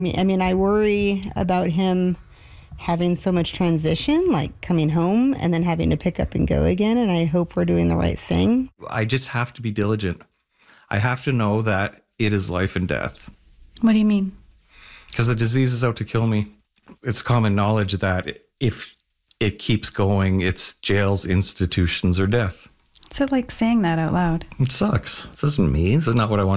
I mean, I worry about him having so much transition, like coming home and then having to pick up and go again. And I hope we're doing the right thing. I just have to be diligent. I have to know that it is life and death. What do you mean? Because the disease is out to kill me. It's common knowledge that if it keeps going, it's jails, institutions, or death. What's it like saying that out loud? It sucks. This isn't me. This is not what I want